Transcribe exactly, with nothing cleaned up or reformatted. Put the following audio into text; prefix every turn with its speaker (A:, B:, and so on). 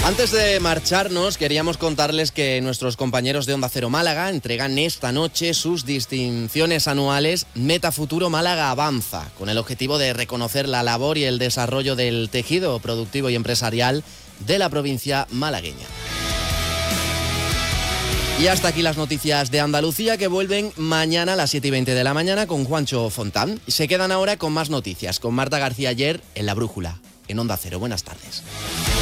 A: Antes de marcharnos, queríamos contarles que nuestros compañeros de Onda Cero Málaga entregan esta noche sus distinciones anuales Meta Futuro Málaga Avanza, con el objetivo de reconocer la labor y el desarrollo del tejido productivo y empresarial de la provincia malagueña. Y hasta aquí las noticias de Andalucía, que vuelven mañana a las siete y veinte de la mañana con Juancho Fontán. Se quedan ahora con más noticias, con Marta García Ayer en La Brújula, en Onda Cero. Buenas tardes.